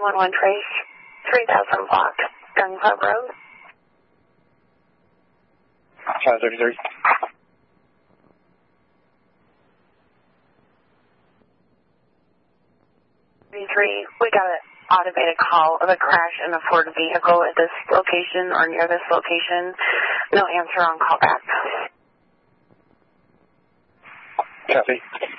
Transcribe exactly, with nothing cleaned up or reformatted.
one one Trace, three thousand block, Gun Club Road. five thirty-three. thirty-three, we got an automated call of a crash in a Ford vehicle at this location or near this location. No answer on callback. Copy.